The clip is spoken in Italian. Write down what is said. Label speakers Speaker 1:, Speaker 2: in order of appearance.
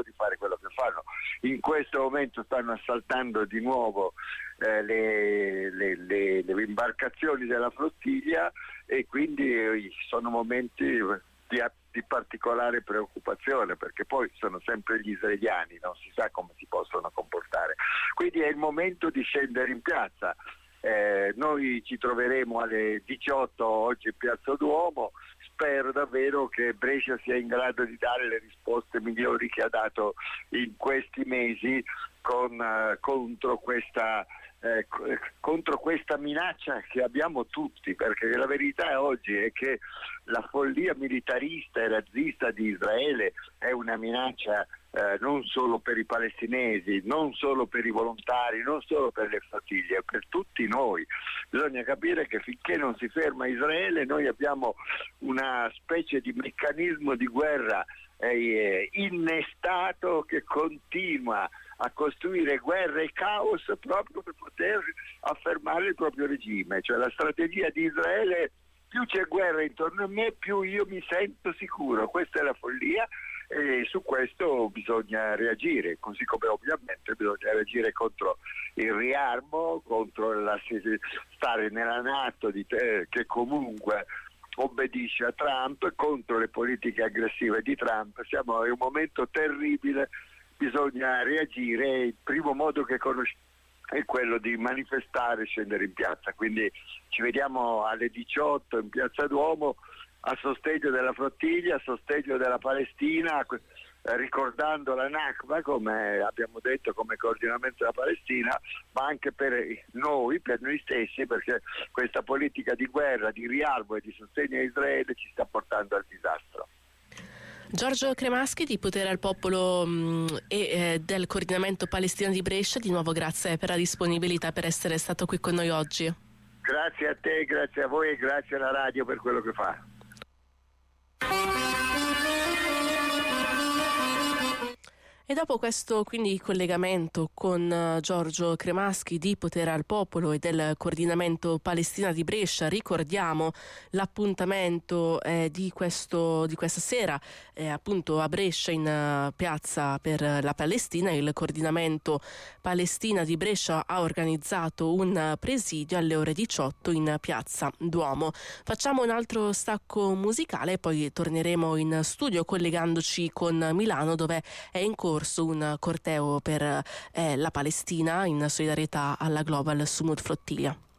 Speaker 1: motivo di fare quello che fanno. In questo momento stanno assaltando di nuovo le imbarcazioni della flottiglia, e quindi sono momenti di particolare preoccupazione, perché poi sono sempre gli israeliani, non si sa come si possono comportare. Quindi è il momento di scendere in piazza. Noi ci troveremo alle 18 oggi in Piazza Duomo. Spero davvero che Brescia sia in grado di dare le risposte migliori che ha dato in questi mesi contro questa minaccia che abbiamo tutti, perché la verità oggi è che la follia militarista e razzista di Israele è una minaccia non solo per i palestinesi, non solo per i volontari, non solo per le flottiglie, per tutti noi. Bisogna capire che finché non si ferma Israele noi abbiamo una specie di meccanismo di guerra innestato che continua a costruire guerra e caos proprio per poter affermare il proprio regime. Cioè la strategia di Israele: più c'è guerra intorno a me, più io mi sento sicuro. Questa è la follia, e su questo bisogna reagire, così come ovviamente bisogna reagire contro il riarmo, contro stare nella NATO che comunque obbedisce a Trump, contro le politiche aggressive di Trump. Siamo in un momento terribile, bisogna reagire. Il primo modo che conosciamo è quello di manifestare e scendere in piazza, quindi ci vediamo alle 18 in Piazza Duomo a sostegno della flottiglia, a sostegno della Palestina, ricordando la Nakba, come abbiamo detto, come coordinamento della Palestina, ma anche per noi stessi, perché questa politica di guerra, di riarmo e di sostegno a Israele ci sta portando al disastro.
Speaker 2: Giorgio Cremaschi di Potere al Popolo e del Coordinamento Palestina di Brescia, di nuovo grazie per la disponibilità, per essere stato qui con noi oggi.
Speaker 1: Grazie a te, grazie a voi e grazie alla radio per quello che fa.
Speaker 2: E dopo questo quindi collegamento con Giorgio Cremaschi di Potere al Popolo e del Coordinamento Palestina di Brescia, ricordiamo l'appuntamento di questa sera appunto a Brescia in piazza per la Palestina. Il Coordinamento Palestina di Brescia ha organizzato un presidio alle ore 18 in piazza Duomo. Facciamo un altro stacco musicale e poi torneremo in studio collegandoci con Milano, dove è in corso un corteo per la Palestina in solidarietà alla Global Sumud Flottiglia.